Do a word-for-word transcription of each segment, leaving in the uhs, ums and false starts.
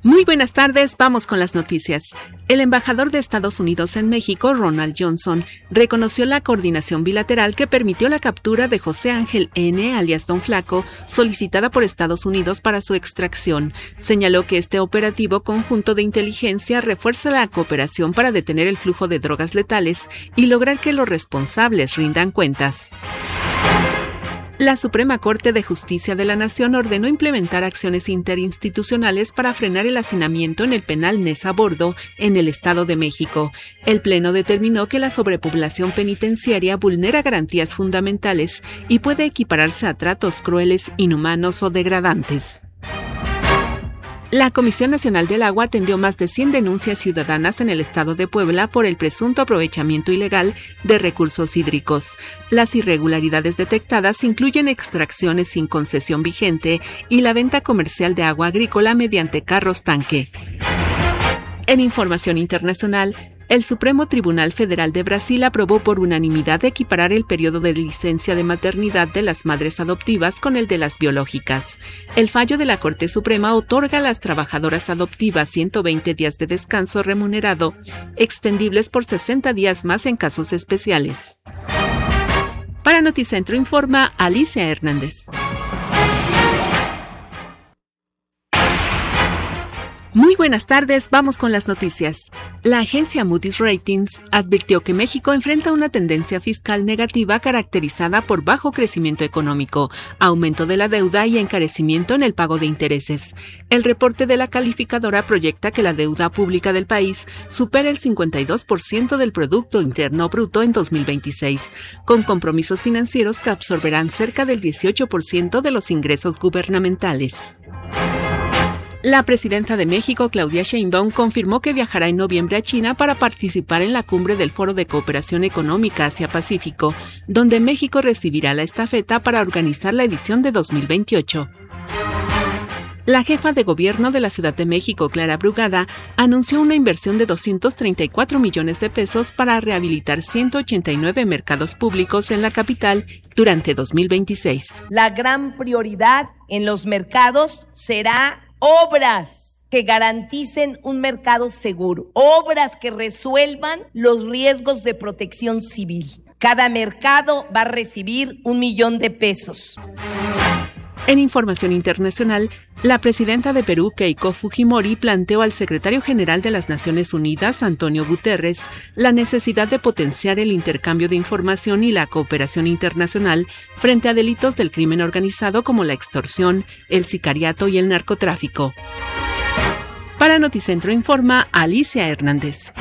Muy buenas tardes, vamos con las noticias. El embajador de Estados Unidos en México, Ronald Johnson, reconoció la coordinación bilateral que permitió la captura de José Ángel N., alias Don Flaco, solicitada por Estados Unidos para su extracción. Señaló que este operativo conjunto de inteligencia refuerza la cooperación para detener el flujo de drogas letales y lograr que los responsables rindan cuentas. La Suprema Corte de Justicia de la Nación ordenó implementar acciones interinstitucionales para frenar el hacinamiento en el penal Neza Bordo, en el Estado de México. El Pleno determinó que la sobrepoblación penitenciaria vulnera garantías fundamentales y puede equipararse a tratos crueles, inhumanos o degradantes. La Comisión Nacional del Agua atendió más de cien denuncias ciudadanas en el estado de Puebla por el presunto aprovechamiento ilegal de recursos hídricos. Las irregularidades detectadas incluyen extracciones sin concesión vigente y la venta comercial de agua agrícola mediante carros tanque. En información internacional, el Supremo Tribunal Federal de Brasil aprobó por unanimidad equiparar el periodo de licencia de maternidad de las madres adoptivas con el de las biológicas. El fallo de la Corte Suprema otorga a las trabajadoras adoptivas ciento veinte días de descanso remunerado, extendibles por sesenta días más en casos especiales. Para Noticentro informa Alicia Hernández. Muy buenas tardes, vamos con las noticias. La agencia Moody's Ratings advirtió que México enfrenta una tendencia fiscal negativa caracterizada por bajo crecimiento económico, aumento de la deuda y encarecimiento en el pago de intereses. El reporte de la calificadora proyecta que la deuda pública del país supera el cincuenta y dos por ciento del Producto Interno Bruto en dos mil veintiséis, con compromisos financieros que absorberán cerca del dieciocho por ciento de los ingresos gubernamentales. La presidenta de México, Claudia Sheinbaum, confirmó que viajará en noviembre a China para participar en la cumbre del Foro de Cooperación Económica Asia-Pacífico, donde México recibirá la estafeta para organizar la edición de dos mil veintiocho. La jefa de gobierno de la Ciudad de México, Clara Brugada, anunció una inversión de doscientos treinta y cuatro millones de pesos para rehabilitar ciento ochenta y nueve mercados públicos en la capital durante dos mil veintiséis. La gran prioridad en los mercados será obras que garanticen un mercado seguro, obras que resuelvan los riesgos de protección civil. Cada mercado va a recibir un millón de pesos. En información internacional, la presidenta de Perú, Keiko Fujimori, planteó al secretario general de las Naciones Unidas, Antonio Guterres, la necesidad de potenciar el intercambio de información y la cooperación internacional frente a delitos del crimen organizado como la extorsión, el sicariato y el narcotráfico. Para Noticentro informa Alicia Hernández.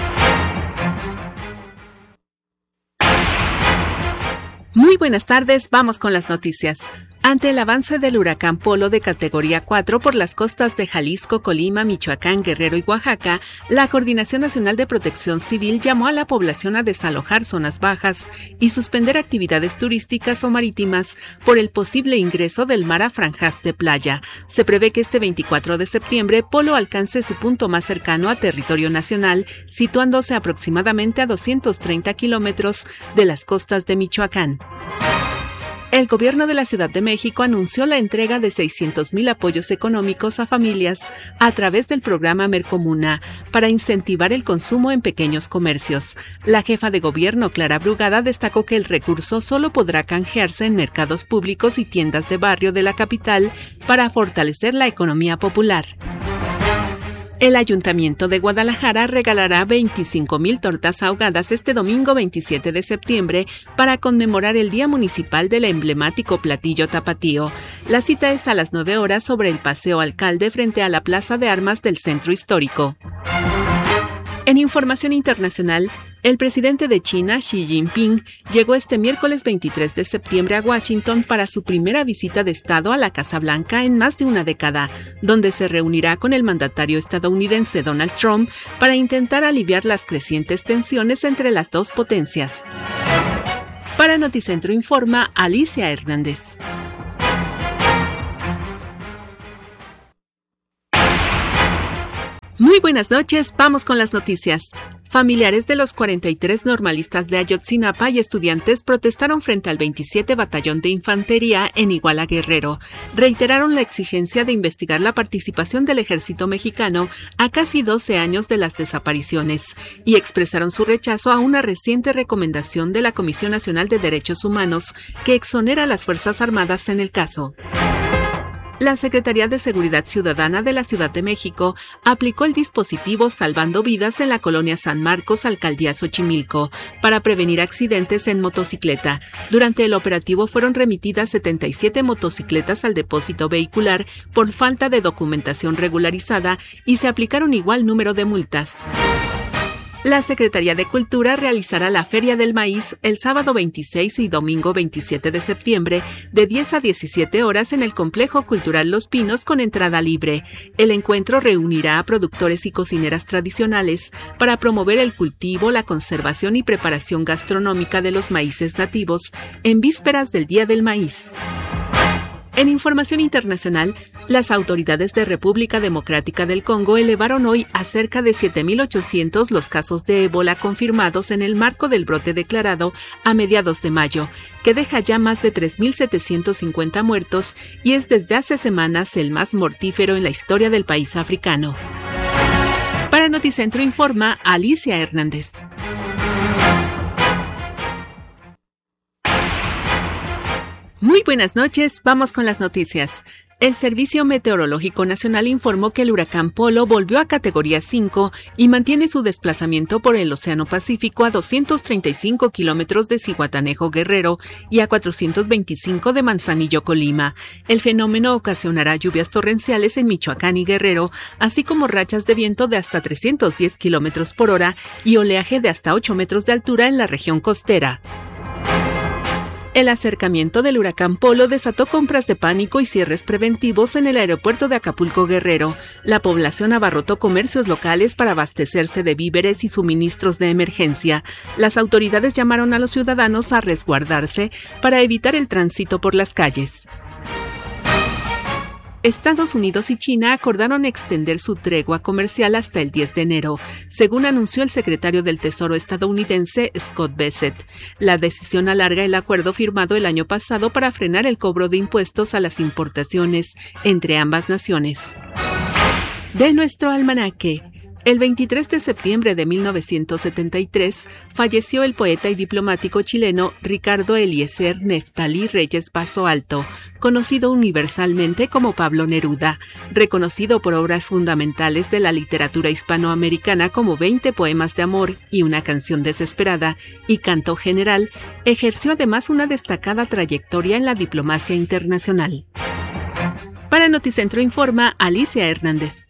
Muy buenas tardes, vamos con las noticias. Ante el avance del huracán Polo de categoría cuatro por las costas de Jalisco, Colima, Michoacán, Guerrero y Oaxaca, la Coordinación Nacional de Protección Civil llamó a la población a desalojar zonas bajas y suspender actividades turísticas o marítimas por el posible ingreso del mar a franjas de playa. Se prevé que este veinticuatro de septiembre Polo alcance su punto más cercano a territorio nacional, situándose aproximadamente a doscientos treinta kilómetros de las costas de Michoacán. El gobierno de la Ciudad de México anunció la entrega de seiscientos mil apoyos económicos a familias a través del programa Mercomuna para incentivar el consumo en pequeños comercios. La jefa de gobierno, Clara Brugada, destacó que el recurso solo podrá canjearse en mercados públicos y tiendas de barrio de la capital para fortalecer la economía popular. El Ayuntamiento de Guadalajara regalará veinticinco mil tortas ahogadas este domingo veintisiete de septiembre para conmemorar el Día Municipal del emblemático platillo tapatío. La cita es a las nueve horas sobre el Paseo Alcalde frente a la Plaza de Armas del Centro Histórico. En información internacional, el presidente de China, Xi Jinping, llegó este miércoles veintitrés de septiembre a Washington para su primera visita de Estado a la Casa Blanca en más de una década, donde se reunirá con el mandatario estadounidense Donald Trump para intentar aliviar las crecientes tensiones entre las dos potencias. Para Noticentro informa Alicia Hernández. Muy buenas noches, vamos con las noticias. Familiares de los cuarenta y tres normalistas de Ayotzinapa y estudiantes protestaron frente al veintisiete Batallón de Infantería en Iguala, Guerrero. Reiteraron la exigencia de investigar la participación del ejército mexicano a casi doce años de las desapariciones y expresaron su rechazo a una reciente recomendación de la Comisión Nacional de Derechos Humanos que exonera a las Fuerzas Armadas en el caso. La Secretaría de Seguridad Ciudadana de la Ciudad de México aplicó el dispositivo Salvando Vidas en la colonia San Marcos, Alcaldía Xochimilco, para prevenir accidentes en motocicleta. Durante el operativo fueron remitidas setenta y siete motocicletas al depósito vehicular por falta de documentación regularizada y se aplicaron igual número de multas. La Secretaría de Cultura realizará la Feria del Maíz el sábado veintiséis y domingo veintisiete de septiembre de diez a diecisiete horas en el Complejo Cultural Los Pinos con entrada libre. El encuentro reunirá a productores y cocineras tradicionales para promover el cultivo, la conservación y preparación gastronómica de los maíces nativos en vísperas del Día del Maíz. En información internacional, las autoridades de República Democrática del Congo elevaron hoy a cerca de siete mil ochocientos los casos de ébola confirmados en el marco del brote declarado a mediados de mayo, que deja ya más de tres mil setecientos cincuenta muertos y es desde hace semanas el más mortífero en la historia del país africano. Para Noticentro informa Alicia Hernández. Muy buenas noches, vamos con las noticias. El Servicio Meteorológico Nacional informó que el huracán Polo volvió a categoría cinco y mantiene su desplazamiento por el Océano Pacífico a doscientos treinta y cinco kilómetros de Zihuatanejo, Guerrero, y a cuatrocientos veinticinco de Manzanillo, Colima. El fenómeno ocasionará lluvias torrenciales en Michoacán y Guerrero, así como rachas de viento de hasta trescientos diez kilómetros por hora y oleaje de hasta ocho metros de altura en la región costera. El acercamiento del huracán Polo desató compras de pánico y cierres preventivos en el aeropuerto de Acapulco, Guerrero. La población abarrotó comercios locales para abastecerse de víveres y suministros de emergencia. Las autoridades llamaron a los ciudadanos a resguardarse para evitar el tránsito por las calles. Estados Unidos y China acordaron extender su tregua comercial hasta el diez de enero, según anunció el secretario del Tesoro estadounidense Scott Bessent. La decisión alarga el acuerdo firmado el año pasado para frenar el cobro de impuestos a las importaciones entre ambas naciones. De nuestro almanaque. El veintitrés de septiembre de mil novecientos setenta y tres falleció el poeta y diplomático chileno Ricardo Eliezer Neftalí Reyes Bazo Alto, conocido universalmente como Pablo Neruda. Reconocido por obras fundamentales de la literatura hispanoamericana como veinte poemas de amor y una canción desesperada y canto general, ejerció además una destacada trayectoria en la diplomacia internacional. Para Noticentro informa Alicia Hernández.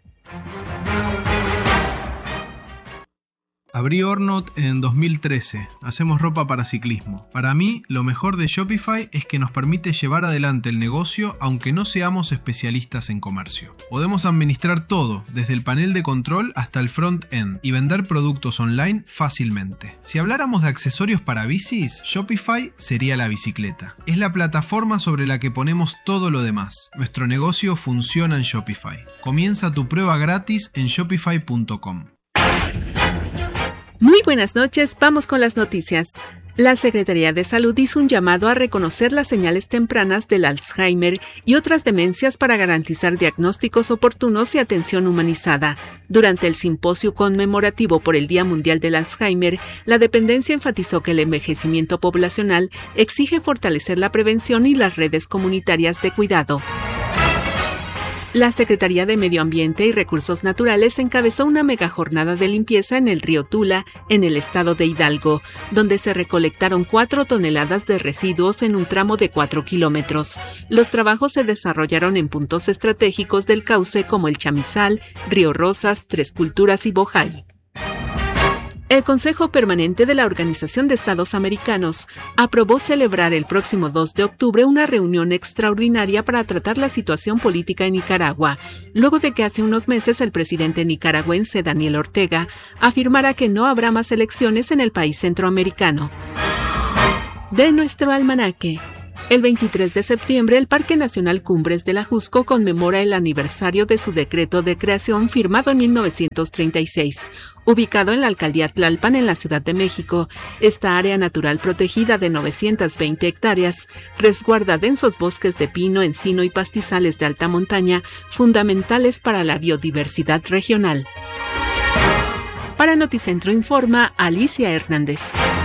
Abrí Ornot en dos mil trece, hacemos ropa para ciclismo. Para mí, lo mejor de Shopify es que nos permite llevar adelante el negocio aunque no seamos especialistas en comercio. Podemos administrar todo, desde el panel de control hasta el front-end, y vender productos online fácilmente. Si habláramos de accesorios para bicis, Shopify sería la bicicleta. Es la plataforma sobre la que ponemos todo lo demás. Nuestro negocio funciona en Shopify. Comienza tu prueba gratis en shopify punto com. Muy buenas noches, vamos con las noticias. La Secretaría de Salud hizo un llamado a reconocer las señales tempranas del Alzheimer y otras demencias para garantizar diagnósticos oportunos y atención humanizada. Durante el simposio conmemorativo por el Día Mundial del Alzheimer, la dependencia enfatizó que el envejecimiento poblacional exige fortalecer la prevención y las redes comunitarias de cuidado. La Secretaría de Medio Ambiente y Recursos Naturales encabezó una megajornada de limpieza en el río Tula, en el estado de Hidalgo, donde se recolectaron cuatro toneladas de residuos en un tramo de cuatro kilómetros. Los trabajos se desarrollaron en puntos estratégicos del cauce como el Chamizal, Río Rosas, Tres Culturas y Bojay. El Consejo Permanente de la Organización de Estados Americanos aprobó celebrar el próximo dos de octubre una reunión extraordinaria para tratar la situación política en Nicaragua, luego de que hace unos meses el presidente nicaragüense Daniel Ortega afirmara que no habrá más elecciones en el país centroamericano. De nuestro almanaque. El veintitrés de septiembre, el Parque Nacional Cumbres del Ajusco conmemora el aniversario de su decreto de creación firmado en mil novecientos treinta y seis. Ubicado en la alcaldía Tlalpan, en la Ciudad de México, esta área natural protegida de novecientas veinte hectáreas resguarda densos bosques de pino, encino y pastizales de alta montaña, fundamentales para la biodiversidad regional. Para Noticentro informa Alicia Hernández.